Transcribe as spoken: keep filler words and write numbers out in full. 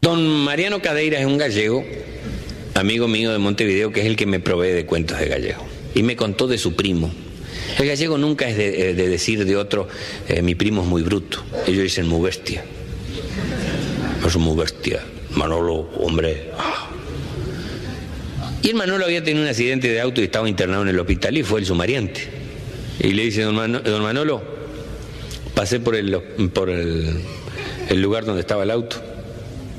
Don Mariano Cadeira es un gallego, amigo mío de Montevideo, que es el que me provee de cuentos de gallego. Y me contó de su primo. El gallego nunca es de, de decir de otro, eh, mi primo es muy bruto. Ellos dicen muy bestia. No es muy bestia. Manolo, hombre. Ah. Y el Manolo había tenido un accidente de auto y estaba internado en el hospital y fue el sumariante. Y le dice, don, Man- don Manolo, pasé por el, por el, el lugar donde estaba el auto.